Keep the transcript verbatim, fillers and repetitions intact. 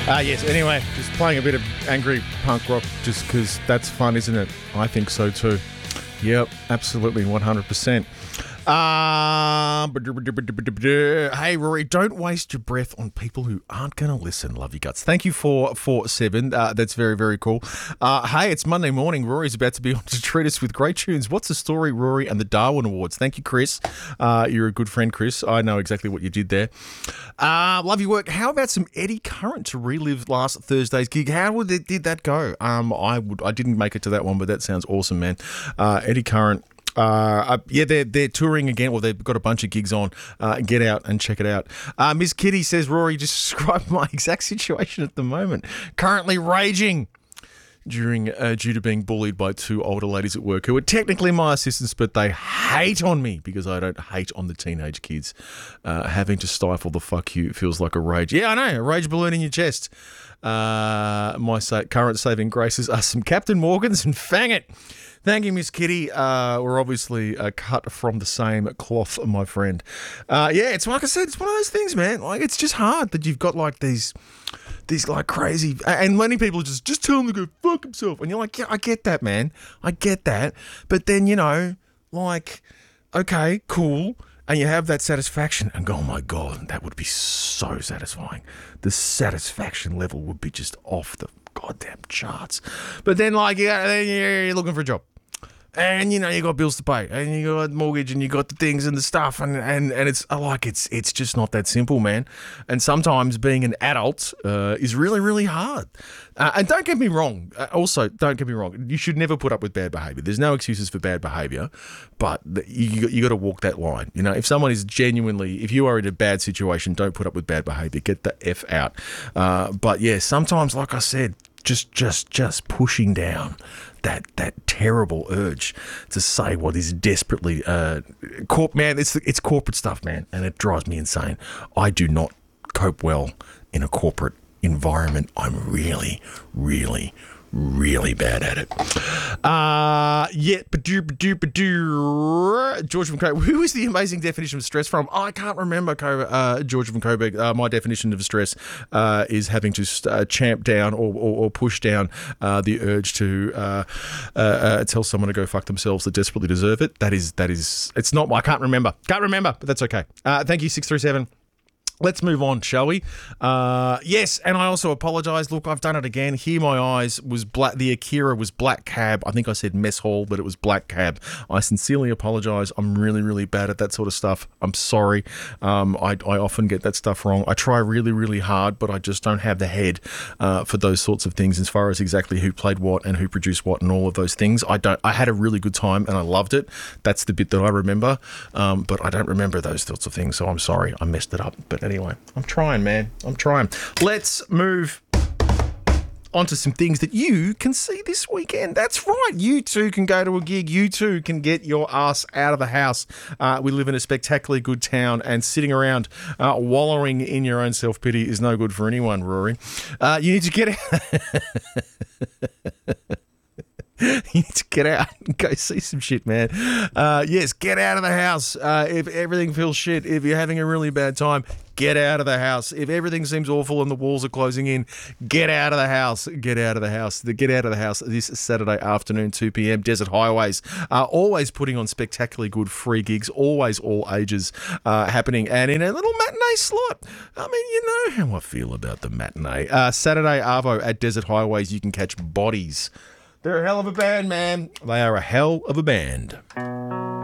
Uh, yes, anyway, just playing a bit of angry punk rock just because that's fun, isn't it? I think so too. Yep, absolutely, one hundred percent. Uh, hey, Rory, don't waste your breath on people who aren't going to listen. Love you guts. Thank you for four seven. Uh, that's very, very cool. Uh, hey, it's Monday morning. Rory's about to be on to treat us with great tunes. What's the story, Rory, and the Darwin Awards? Thank you, Chris. Uh, you're a good friend, Chris. I know exactly what you did there. Uh, love your work. How about some Eddie Current to relive last Thursday's gig? How would it, did that go? Um, I would. I didn't make it to that one, but that sounds awesome, man. Uh, Eddie Current. Uh, yeah, they're they're touring again. Well, they've got a bunch of gigs on. Uh, get out and check it out. Uh, Miss Kitty says, Rory, just described my exact situation at the moment. Currently raging during uh, due to being bullied by two older ladies at work who are technically my assistants, but they hate on me because I don't hate on the teenage kids. Uh, having to stifle the fuck you feels like a rage. Yeah, I know, a rage balloon in your chest. Uh, my sa- current saving graces are some Captain Morgans and Fang It. Thank you, Miss Kitty. Uh, we're obviously uh, cut from the same cloth, my friend. Uh, yeah, it's like I said, it's one of those things, man. Like, it's just hard that you've got like these, these like crazy, and many people just just tell him to go fuck himself, and you're like, yeah, I get that, man, I get that, but then you know, like, okay, cool. And you have that satisfaction and go, oh my God, that would be so satisfying. The satisfaction level would be just off the goddamn charts. But then, like, yeah, then you're looking for a job. And, you know, you got bills to pay. And you got mortgage and you got the things and the stuff. And, and, and it's like, it's it's just not that simple, man. And sometimes being an adult uh, is really, really hard. Uh, and don't get me wrong. Uh, also, don't get me wrong. You should never put up with bad behaviour. There's no excuses for bad behaviour. But the, you, you got to walk that line. You know, if someone is genuinely, if you are in a bad situation, don't put up with bad behaviour. Get the F out. Uh, but, yeah, sometimes, like I said, just, just, just pushing down that that terrible urge to say what is desperately uh corp man it's it's corporate stuff, man, and it drives me insane. I do not cope well in a corporate environment. I'm really really really bad at it. Uh yeah, badoo, badoo, badoo. George from Coburg. Who is the amazing definition of stress from? Oh, I can't remember. Uh, George from Coburg. Uh, my definition of stress uh, is having to uh, champ down or, or, or push down uh, the urge to uh, uh, uh, tell someone to go fuck themselves that desperately deserve it. That is that is. It's not. I can't remember. Can't remember. But that's okay. Uh, thank you, six three seven. Let's move on, shall we? Uh, yes, and I also apologise. Look, I've done it again. Hear My Eyes was black. The Akira was Black Cab. I think I said Mess Hall, but it was Black Cab. I sincerely apologise. I'm really, really bad at that sort of stuff. I'm sorry. Um, I, I often get that stuff wrong. I try really, really hard, but I just don't have the head uh, for those sorts of things as far as exactly who played what and who produced what and all of those things. I don't. I had a really good time and I loved it. That's the bit that I remember, um, but I don't remember those sorts of things, so I'm sorry. I messed it up, but anyway, I'm trying, man. I'm trying. Let's move onto some things that you can see this weekend. That's right. You too can go to a gig. You too can get your ass out of the house. Uh, we live in a spectacularly good town, and sitting around uh, wallowing in your own self-pity is no good for anyone, Rory. Uh, you need to get out. You need to get out and go see some shit, man. Uh, yes, get out of the house. Uh, if everything feels shit, if you're having a really bad time, get out of the house. If everything seems awful and the walls are closing in, get out of the house. Get out of the house. The Get Out of the House this Saturday afternoon, two p.m. Desert Highways. Uh, always putting on spectacularly good free gigs, always all ages uh, happening, and in a little matinee slot. I mean, you know how I feel about the matinee. Uh, Saturday Arvo at Desert Highways, you can catch Bodies. They're a hell of a band, man. They are a hell of a band.